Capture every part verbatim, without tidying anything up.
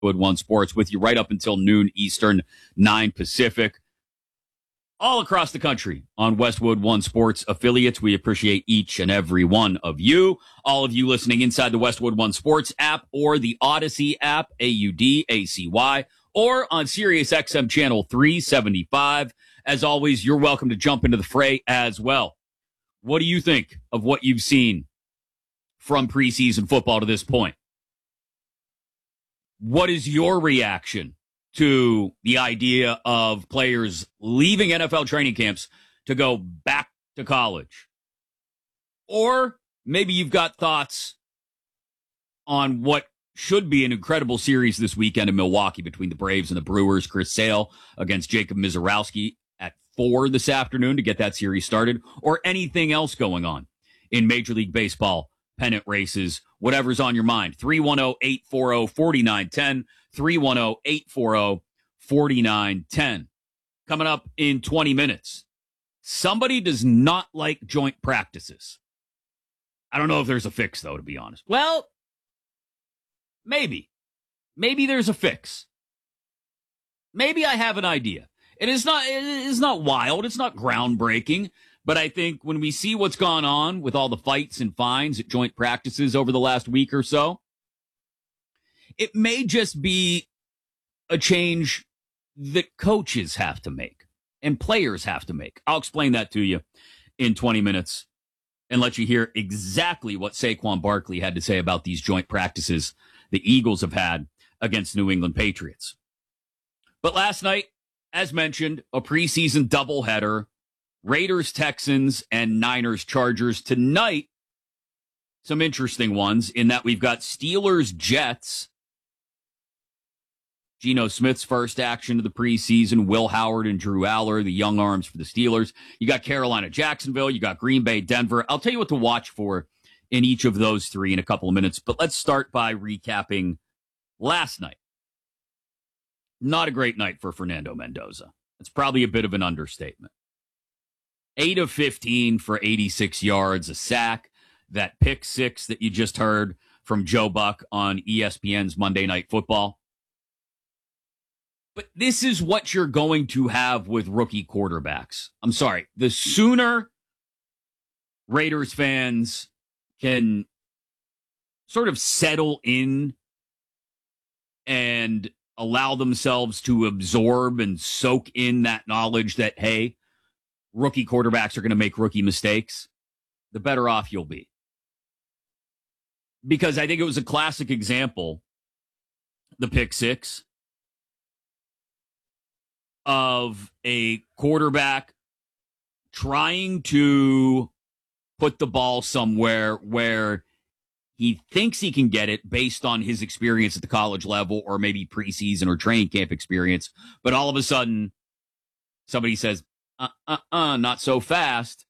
Westwood One Sports with you right up until noon Eastern, nine Pacific. All across the country on Westwood One Sports affiliates. We appreciate each and every one of you. All of you listening inside the Westwood One Sports app or the Odyssey app, A U D A C Y, or on Sirius X M channel three seventy-five. As always, you're welcome to jump into the fray as well. What do you think of what you've seen from preseason football to this point? What is your reaction to the idea of players leaving N F L training camps to go back to college? Or maybe you've got thoughts on what should be an incredible series this weekend in Milwaukee between the Braves and the Brewers. Chris Sale against Jacob Mizorowski at four this afternoon to get that series started, or anything else going on in Major League Baseball pennant races, whatever's on your mind. three one zero, eight four zero, four nine one zero, three one zero, eight four zero, four nine one zero. Coming up in twenty minutes. Somebody does not like joint practices. I don't know if there's a fix, though, to be honest. Well, maybe. Maybe there's a fix. Maybe I have an idea. It is not, it is not wild. It's not groundbreaking. But I think when we see what's gone on with all the fights and fines at joint practices over the last week or so, it may just be a change that coaches have to make and players have to make. I'll explain that to you in twenty minutes and let you hear exactly what Saquon Barkley had to say about these joint practices the Eagles have had against New England Patriots. But last night, as mentioned, a preseason doubleheader. Raiders, Texans, and Niners, Chargers. Tonight, some interesting ones in that we've got Steelers, Jets. Geno Smith's first action of the preseason. Will Howard and Drew Aller, the young arms for the Steelers. You got Carolina, Jacksonville. You got Green Bay, Denver. I'll tell you what to watch for in each of those three in a couple of minutes. But let's start by recapping last night. Not a great night for Fernando Mendoza. It's probably a bit of an understatement. eight of fifteen for eighty-six yards, a sack, that pick six that you just heard from Joe Buck on E S P N's Monday Night Football. But this is what you're going to have with rookie quarterbacks. I'm sorry. The sooner Raiders fans can sort of settle in and allow themselves to absorb and soak in that knowledge that, hey, rookie quarterbacks are going to make rookie mistakes, the better off you'll be. Because I think it was a classic example, the pick six, of a quarterback trying to put the ball somewhere where he thinks he can get it based on his experience at the college level or maybe preseason or training camp experience. But all of a sudden, somebody says, uh, uh, uh, not so fast.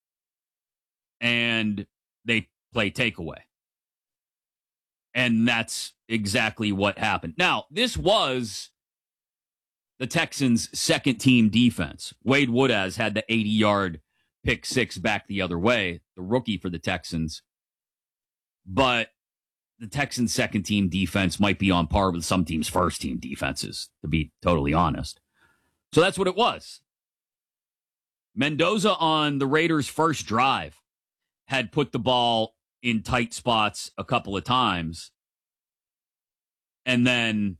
And they play takeaway. And that's exactly what happened. Now, this was the Texans' second team defense. Wade Woodaz had the eighty-yard pick six back the other way, the rookie for the Texans. But the Texans' second team defense might be on par with some teams' first team defenses, to be totally honest. So that's what it was. Mendoza on the Raiders' first drive had put the ball in tight spots a couple of times. And then,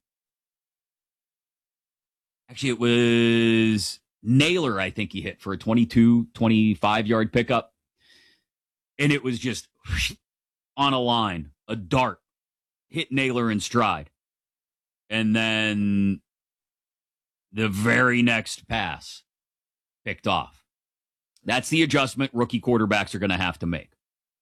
actually, it was Naylor, I think he hit for a twenty-two, twenty-five-yard pickup. And it was just on a line, a dart, hit Naylor in stride. And then the very next pass picked off. That's the adjustment rookie quarterbacks are going to have to make.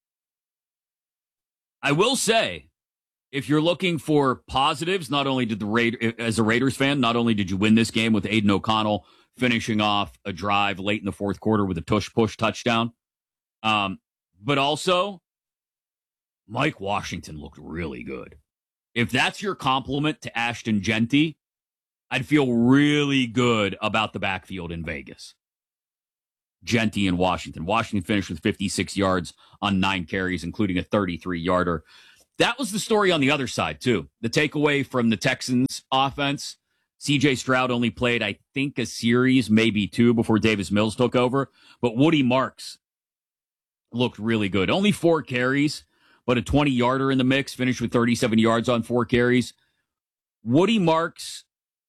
I will say, if you're looking for positives, not only did the Raiders, as a Raiders fan, not only did you win this game with Aiden O'Connell finishing off a drive late in the fourth quarter with a tush-push touchdown, um, but also Mike Washington looked really good. If that's your compliment to Ashton Genty, I'd feel really good about the backfield in Vegas. Genty and Washington. Washington finished with fifty-six yards on nine carries, including a thirty-three-yarder That was the story on the other side, too. The takeaway from the Texans offense, C J Stroud only played, I think, a series, maybe two, before Davis Mills took over. But Woody Marks looked really good. Only four carries, but a twenty-yarder in the mix, finished with thirty-seven yards on four carries. Woody Marks,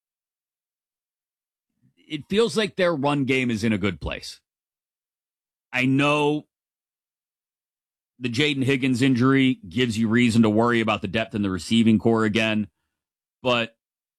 it feels like their run game is in a good place. I know the Jaden Higgins injury gives you reason to worry about the depth in the receiving core again, but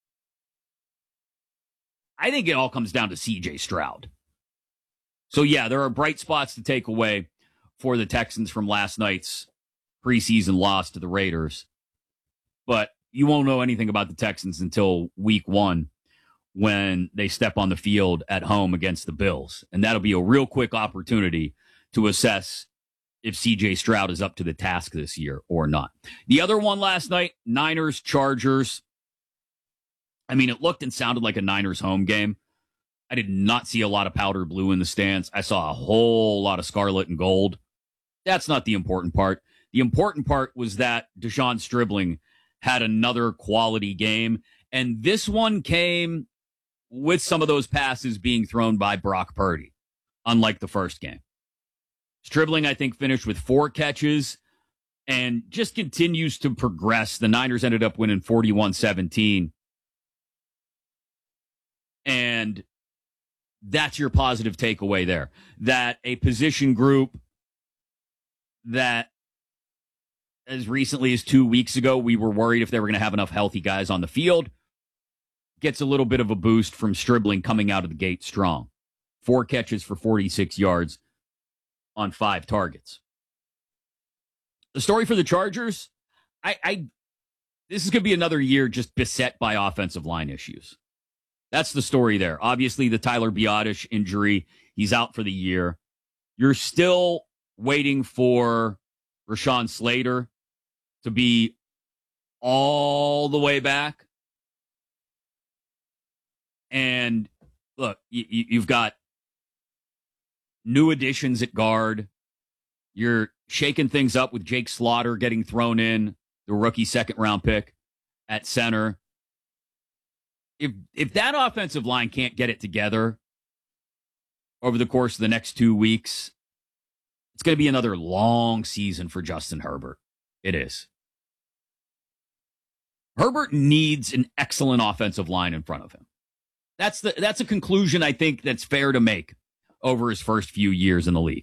I think it all comes down to C J Stroud. So, yeah, there are bright spots to take away for the Texans from last night's preseason loss to the Raiders, but you won't know anything about the Texans until week one when they step on the field at home against the Bills, and that'll be a real quick opportunity to assess if C J Stroud is up to the task this year or not. The other one last night, Niners, Chargers. I mean, it looked and sounded like a Niners home game. I did not see a lot of powder blue in the stands. I saw a whole lot of scarlet and gold. That's not the important part. The important part was that Deshaun Stribling had another quality game, and this one came with some of those passes being thrown by Brock Purdy, unlike the first game. Stribling, I think, finished with four catches and just continues to progress. The Niners ended up winning forty-one seventeen. And that's your positive takeaway there. That a position group that as recently as two weeks ago, we were worried if they were going to have enough healthy guys on the field, gets a little bit of a boost from Stribling coming out of the gate strong. Four catches for forty-six yards on five targets. The story for the Chargers, I, I this is going to be another year just beset by offensive line issues. That's the story there. Obviously, the Tyler Biadasz injury, he's out for the year. You're still waiting for Rashawn Slater to be all the way back. And look, you, you've got new additions at guard. You're shaking things up with Jake Slaughter getting thrown in, the rookie second round pick at center. If if that offensive line can't get it together over the course of the next two weeks, it's going to be another long season for Justin Herbert. It is. Herbert needs an excellent offensive line in front of him. That's the that's a conclusion I think that's fair to make over his first few years in the league.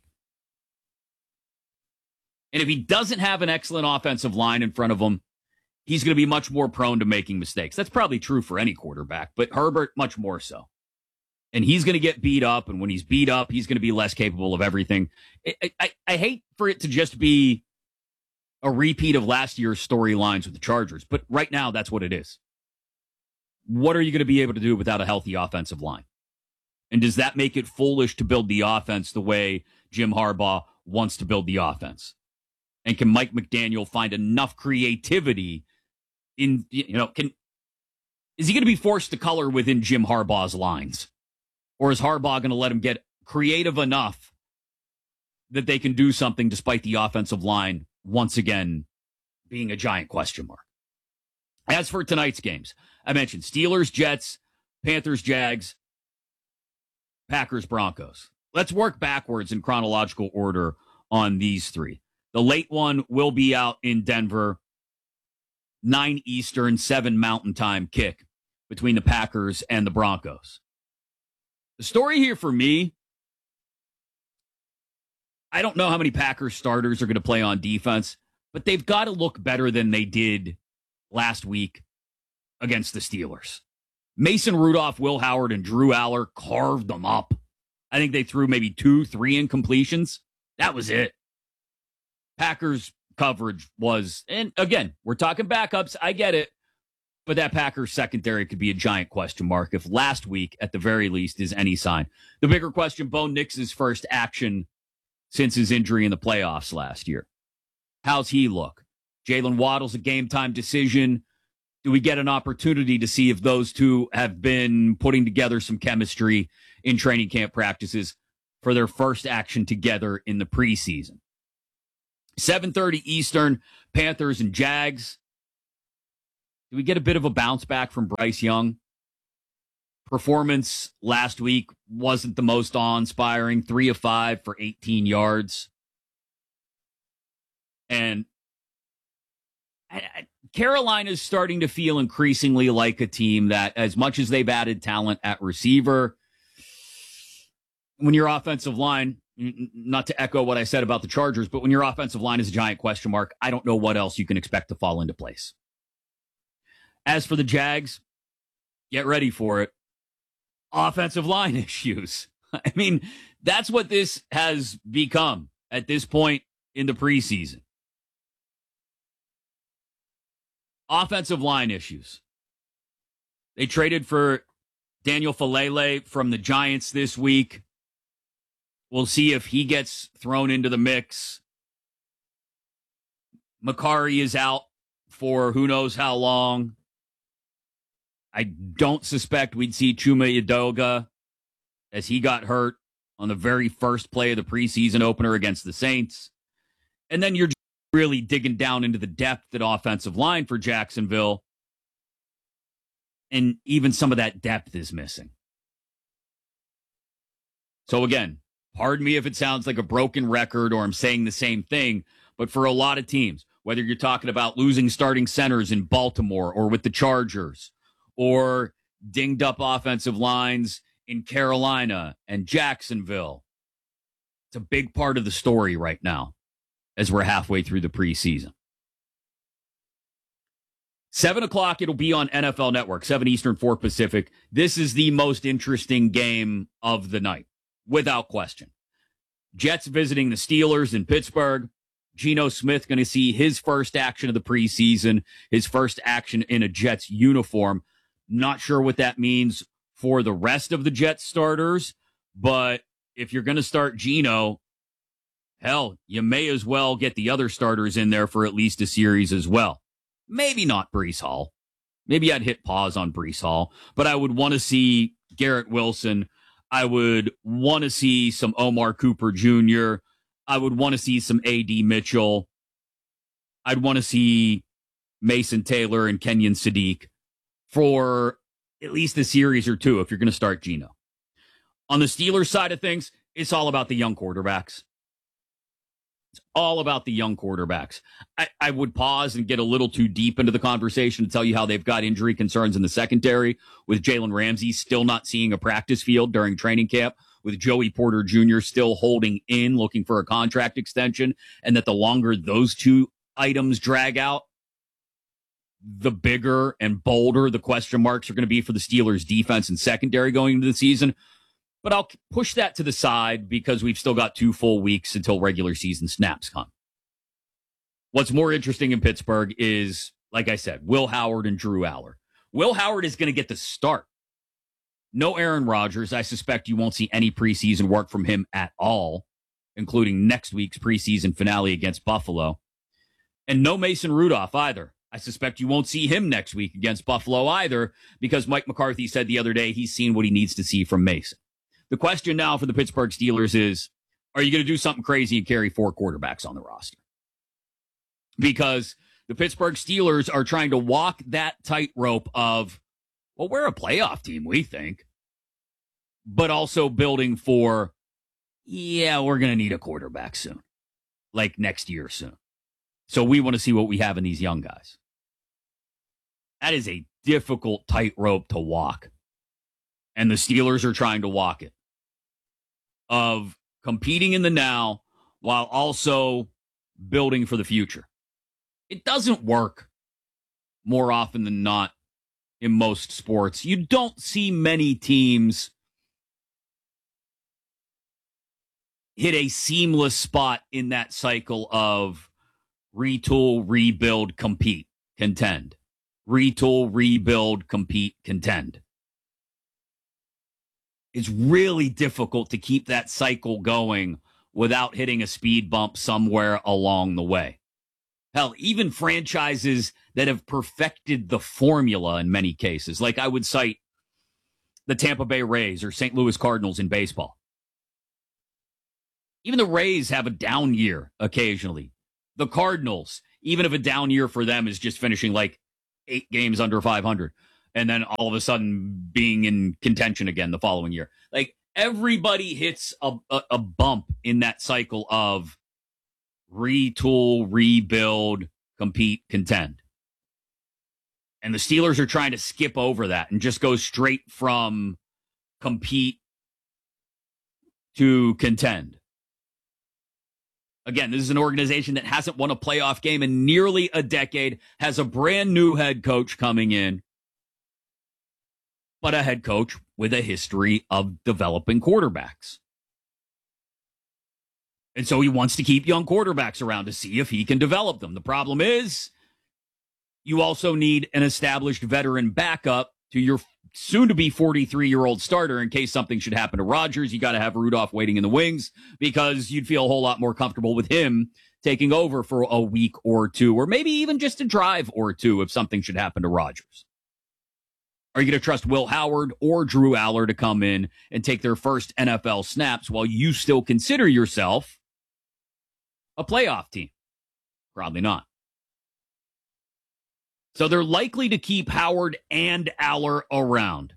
And if he doesn't have an excellent offensive line in front of him, he's going to be much more prone to making mistakes. That's probably true for any quarterback, but Herbert much more so. And he's going to get beat up, and when he's beat up, he's going to be less capable of everything. I, I, I hate for it to just be a repeat of last year's storylines with the Chargers, but right now, that's what it is. What are you going to be able to do without a healthy offensive line? And does that make it foolish to build the offense the way Jim Harbaugh wants to build the offense? And can Mike McDaniel find enough creativity in, you know, can, is he going to be forced to color within Jim Harbaugh's lines? Or is Harbaugh going to let him get creative enough that they can do something despite the offensive line once again being a giant question mark? As for tonight's games, I mentioned Steelers, Jets, Panthers, Jags, Packers, Broncos. Let's work backwards in chronological order on these three. The late one will be out in Denver, nine Eastern, seven Mountain Time kick between the Packers and the Broncos. The story here for me, I don't know how many Packers starters are going to play on defense, but they've got to look better than they did last week against the Steelers. Mason Rudolph, Will Howard, and Drew Aller carved them up. I think they threw maybe two, three incompletions. That was it. Packers coverage was, and again, we're talking backups. I get it. But that Packers secondary could be a giant question mark if last week, at the very least, is any sign. The bigger question, Bo Nix's first action since his injury in the playoffs last year. How's he look? Jalen Waddle's a game-time decision. Do we get an opportunity to see if those two have been putting together some chemistry in training camp practices for their first action together in the preseason? seven thirty Eastern, Panthers and Jags. Do we get a bit of a bounce back from Bryce Young? Performance last week wasn't the most awe-inspiring. Three of five for eighteen yards. And I, I, Carolina's starting to feel increasingly like a team that, as much as they've added talent at receiver, when your offensive line, not to echo what I said about the Chargers, but when your offensive line is a giant question mark, I don't know what else you can expect to fall into place. As for the Jags, get ready for it. Offensive line issues. I mean, that's what this has become at this point in the preseason. Offensive line issues. They traded for Daniel Falele from the Giants this week. We'll see if he gets thrown into the mix. Makari is out for who knows how long. I don't suspect we'd see Chuma Edoga as he got hurt on the very first play of the preseason opener against the Saints. And then you're just really digging down into the depth at offensive line for Jacksonville. And even some of that depth is missing. So again, pardon me if it sounds like a broken record or I'm saying the same thing, but for a lot of teams, whether you're talking about losing starting centers in Baltimore or with the Chargers, or dinged up offensive lines in Carolina and Jacksonville, it's a big part of the story right now as we're halfway through the preseason. Seven o'clock, it'll be on N F L Network, seven Eastern, four Pacific. This is the most interesting game of the night, without question. Jets visiting the Steelers in Pittsburgh. Geno Smith going to see his first action of the preseason, his first action in a Jets uniform. Not sure what that means for the rest of the Jets starters, but if you're going to start Geno, hell, you may as well get the other starters in there for at least a series as well. Maybe not Breece Hall. Maybe I'd hit pause on Breece Hall, but I would want to see Garrett Wilson. I would want to see some Omar Cooper Junior I would want to see some A D Mitchell. I'd want to see Mason Taylor and Kenyon Sadiq for at least a series or two if you're going to start Geno. On the Steelers side of things, it's all about the young quarterbacks. It's all about the young quarterbacks. I, I would pause and get a little too deep into the conversation to tell you how they've got injury concerns in the secondary, with Jalen Ramsey still not seeing a practice field during training camp, with Joey Porter Junior still holding in, looking for a contract extension, and that the longer those two items drag out, the bigger and bolder the question marks are going to be for the Steelers' defense and secondary going into the season. But I'll push that to the side because we've still got two full weeks until regular season snaps come. What's more interesting in Pittsburgh is, like I said, Will Howard and Drew Aller. Will Howard is going to get the start. No Aaron Rodgers. I suspect you won't see any preseason work from him at all, including next week's preseason finale against Buffalo. And no Mason Rudolph either. I suspect you won't see him next week against Buffalo either, because Mike McCarthy said the other day he's seen what he needs to see from Mason. The question now for the Pittsburgh Steelers is, are you going to do something crazy and carry four quarterbacks on the roster? Because the Pittsburgh Steelers are trying to walk that tightrope of, well, we're a playoff team, we think, but also building for, yeah, we're going to need a quarterback soon, like next year soon. So we want to see what we have in these young guys. That is a difficult tightrope to walk. And the Steelers are trying to walk it. Of competing in the now while also building for the future. It doesn't work more often than not in most sports. You don't see many teams hit a seamless spot in that cycle of retool, rebuild, compete, contend. Retool, rebuild, compete, contend. It's really difficult to keep that cycle going without hitting a speed bump somewhere along the way. Hell, even franchises that have perfected the formula in many cases, like I would cite the Tampa Bay Rays or Saint Louis Cardinals in baseball. Even the Rays have a down year occasionally. The Cardinals, even if a down year for them is just finishing like eight games under five hundred and then all of a sudden being in contention again the following year. Like everybody hits a, a, a bump in that cycle of retool, rebuild, compete, contend. And the Steelers are trying to skip over that and just go straight from compete to contend. Again, this is an organization that hasn't won a playoff game in nearly a decade, has a brand new head coach coming in, but a head coach with a history of developing quarterbacks. And so he wants to keep young quarterbacks around to see if he can develop them. The problem is you also need an established veteran backup to your soon-to-be forty-three-year-old starter in case something should happen to Rodgers. You got to have Rudolph waiting in the wings because you'd feel a whole lot more comfortable with him taking over for a week or two, or maybe even just a drive or two if something should happen to Rodgers. Are you going to trust Will Howard or Drew Aller to come in and take their first N F L snaps while you still consider yourself a playoff team? Probably not. So they're likely to keep Howard and Aller around.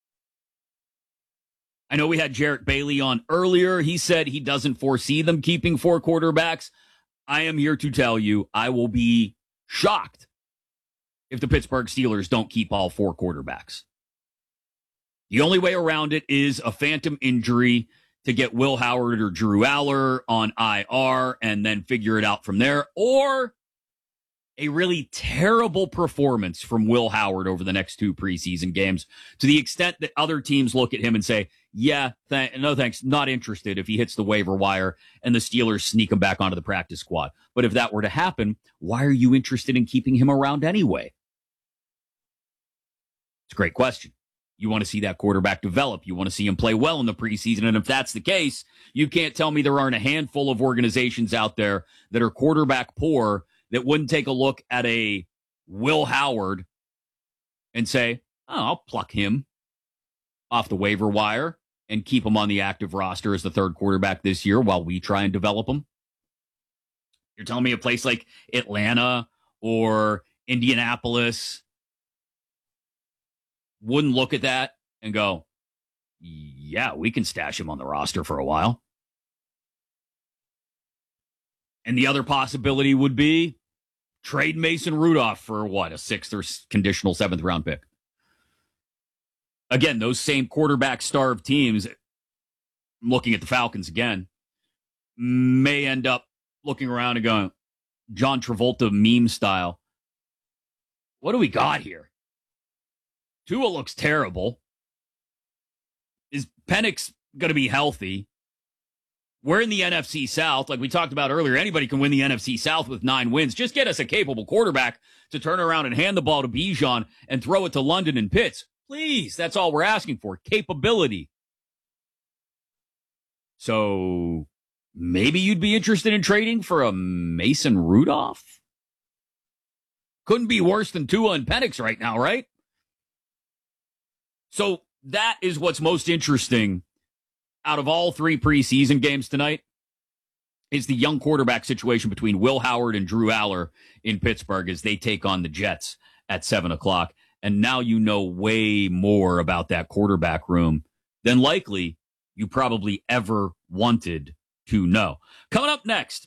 I know we had Jarrett Bailey on earlier. He said he doesn't foresee them keeping four quarterbacks. I am here to tell you I will be shocked if the Pittsburgh Steelers don't keep all four quarterbacks. The only way around it is a phantom injury to get Will Howard or Drew Aller on I R and then figure it out from there, or a really terrible performance from Will Howard over the next two preseason games to the extent that other teams look at him and say, yeah, th- no thanks, not interested if he hits the waiver wire and the Steelers sneak him back onto the practice squad. But if that were to happen, why are you interested in keeping him around anyway? It's a great question. You want to see that quarterback develop. You want to see him play well in the preseason. And if that's the case, you can't tell me there aren't a handful of organizations out there that are quarterback poor that wouldn't take a look at a Will Howard and say, oh, I'll pluck him off the waiver wire and keep him on the active roster as the third quarterback this year while we try and develop him. You're telling me a place like Atlanta or Indianapolis wouldn't look at that and go, yeah, we can stash him on the roster for a while. And the other possibility would be trade Mason Rudolph for what, a sixth or conditional seventh round pick. Again, those same quarterback starved teams, looking at the Falcons again, may end up looking around and going, John Travolta meme style, what do we got here? Tua looks terrible. Is Penix going to be healthy? We're in the N F C South. Like we talked about earlier, anybody can win the N F C South with nine wins. Just get us a capable quarterback to turn around and hand the ball to Bijan and throw it to London and Pitts. Please, that's all we're asking for. Capability. So maybe you'd be interested in trading for a Mason Rudolph? Couldn't be worse than Tua and Penix right now, right? So that is what's most interesting out of all three preseason games tonight is the young quarterback situation between Will Howard and Drew Aller in Pittsburgh as they take on the Jets at seven o'clock. And now you know way more about that quarterback room than likely you probably ever wanted to know. Coming up next,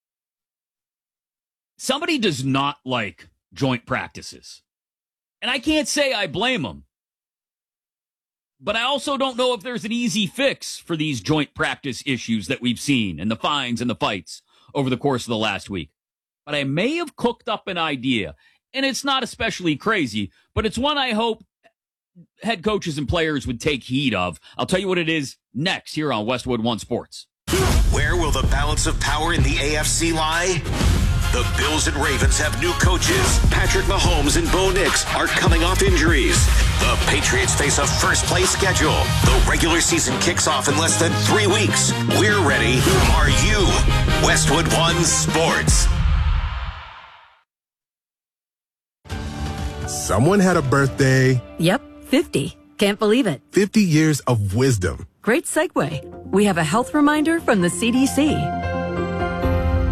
somebody does not like joint practices. And I can't say I blame them. But I also don't know if there's an easy fix for these joint practice issues that we've seen and the fines and the fights over the course of the last week. But I may have cooked up an idea, and it's not especially crazy, but it's one I hope head coaches and players would take heed of. I'll tell you what it is next here on Westwood One Sports. Where will the balance of power in the A F C lie? The Bills and Ravens have new coaches. Patrick Mahomes and Bo Nix are coming off injuries. The Patriots face a first-place schedule. The regular season kicks off in less than three weeks. We're ready. Are you? Westwood One Sports. Someone had a birthday. Yep, fifty. Can't believe it. fifty years of wisdom. Great segue. We have a health reminder from the C D C.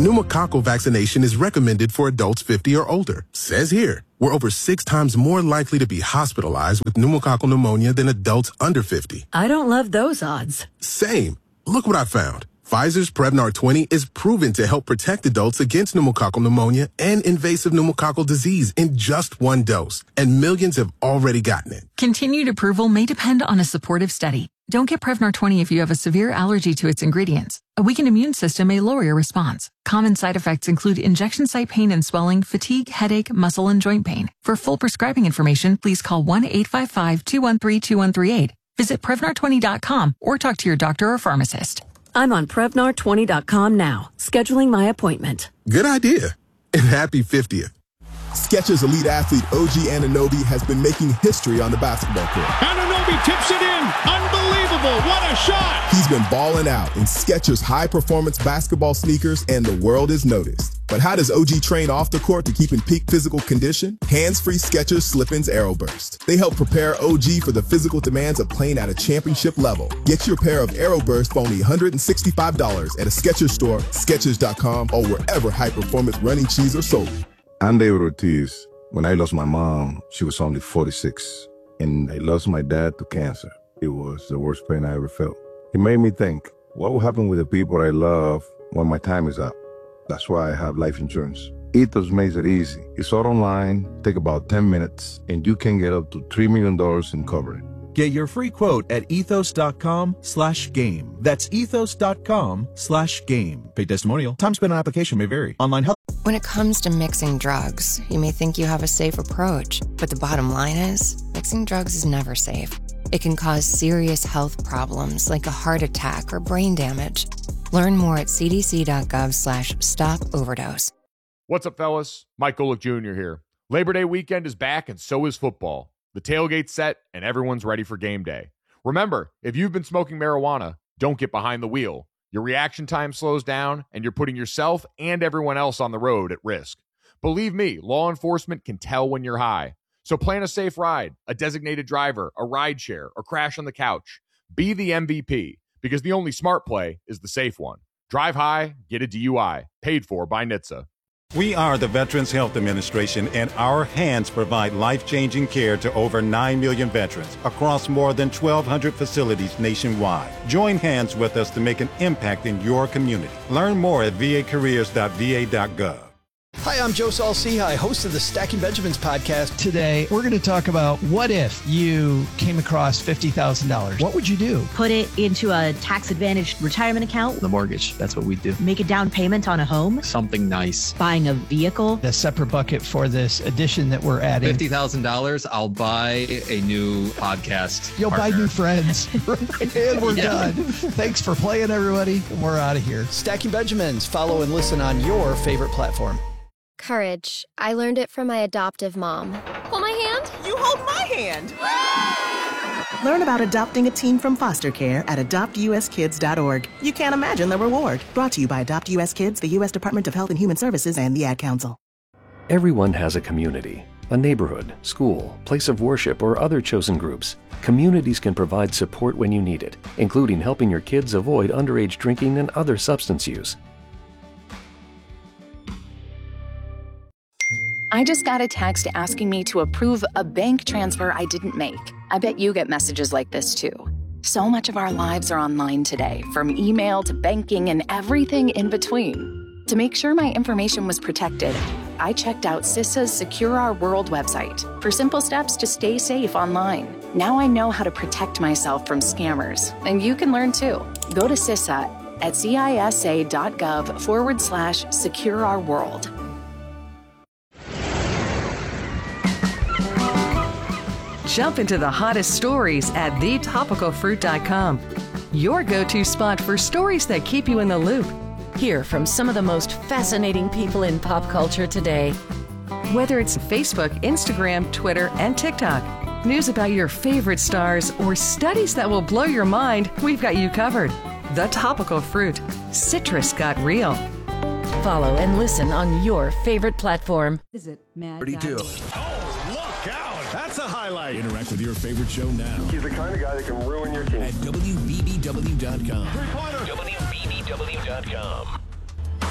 Pneumococcal vaccination is recommended for adults fifty or older. Says here, we're over six times more likely to be hospitalized with pneumococcal pneumonia than adults under fifty. I don't love those odds. Same. Look what I found. Pfizer's Prevnar twenty is proven to help protect adults against pneumococcal pneumonia and invasive pneumococcal disease in just one dose. And millions have already gotten it. Continued approval may depend on a supportive study. Don't get Prevnar twenty if you have a severe allergy to its ingredients. A weakened immune system may lower your response. Common side effects include injection site pain and swelling, fatigue, headache, muscle, and joint pain. For full prescribing information, please call one eight five five, two one three, two one three eight. Visit Prevnar twenty dot com or talk to your doctor or pharmacist. I'm on Prevnar twenty dot com now, scheduling my appointment. Good idea. And happy fiftieth. Skechers Elite Athlete O G Anunoby has been making history on the basketball court. Anunoby tips it in. Unbelievable. What a shot. He's been balling out in Skechers high-performance basketball sneakers, and the world has noticed. But how does O G train off the court to keep in peak physical condition? Hands-free Skechers Slip-ins Aeroburst. They help prepare O G for the physical demands of playing at a championship level. Get your pair of Aeroburst for only one hundred sixty-five dollars at a Skechers store, Skechers dot com, or wherever high-performance running shoes are sold. I'm David Ortiz. When I lost my mom, she was only forty-six, and I lost my dad to cancer. It was the worst pain I ever felt. It made me think, what will happen with the people I love when my time is up? That's why I have life insurance. Ethos makes it easy. It's all online, take about ten minutes, and you can get up to three million dollars in coverage. Get your free quote at ethos.com slash game. That's ethos.com slash game. Paid testimonial. Time spent on application may vary. Online help. When it comes to mixing drugs, you may think you have a safe approach, but the bottom line is, mixing drugs is never safe. It can cause serious health problems like a heart attack or brain damage. Learn more at cdc.gov slash stop overdose. What's up, fellas? Mike Golick Junior here. Labor Day weekend is back, and so is football. The tailgate's set, and everyone's ready for game day. Remember, if you've been smoking marijuana, don't get behind the wheel. Your reaction time slows down, and you're putting yourself and everyone else on the road at risk. Believe me, law enforcement can tell when you're high. So plan a safe ride, a designated driver, a ride share, or crash on the couch. Be the M V P, because the only smart play is the safe one. Drive high, get a D U I. Paid for by N H T S A. We are the Veterans Health Administration, and our hands provide life-changing care to over nine million veterans across more than twelve hundred facilities nationwide. Join hands with us to make an impact in your community. Learn more at v a careers dot v a dot gov. Hi, I'm Joe Saul-Sehy, host of the Stacking Benjamins podcast. Today, we're going to talk about what if you came across fifty thousand dollars? What would you do? Put it into a tax-advantaged retirement account. The mortgage, that's what we do. Make a down payment on a home. Something nice. Buying a vehicle. A separate bucket for this addition that we're adding. fifty thousand dollars, I'll buy a new podcast You'll partner. buy new friends. And we're yeah. done. Thanks for playing, everybody. We're out of here. Stacking Benjamins. Follow and listen on your favorite platform. Courage. I learned it from my adoptive mom. Hold my hand. You hold my hand. Learn about adopting a teen from foster care at adopt u s kids dot org. You can't imagine the reward. Brought to you by Adopt U S Kids, the U S Department of Health and Human Services, and the Ad Council. Everyone has a community, a neighborhood, school, place of worship, or other chosen groups. Communities can provide support when you need it, including helping your kids avoid underage drinking and other substance use. I just got a text asking me to approve a bank transfer I didn't make. I bet you get messages like this too. So much of our lives are online today, from email to banking and everything in between. To make sure my information was protected, I checked out CISA's Secure Our World website for simple steps to stay safe online. Now I know how to protect myself from scammers, and you can learn too. Go to CISA at cisa.gov forward slash secure our world. Jump into the hottest stories at the topical fruit dot com. Your go-to spot for stories that keep you in the loop. Hear from some of the most fascinating people in pop culture today. Whether it's Facebook, Instagram, Twitter, and TikTok, news about your favorite stars, or studies that will blow your mind, we've got you covered. The Topical Fruit. Citrus got real. Follow and listen on your favorite platform. Visit Mad thirty-two. That's a highlight. Interact with your favorite show now. He's the kind of guy that can ruin your team. At W B B W dot com. W B B W dot com.